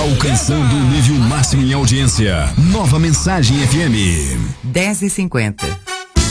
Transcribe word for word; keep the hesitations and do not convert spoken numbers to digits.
Alcançando o nível máximo em audiência. Nova Mensagem F M. dez e cinquenta.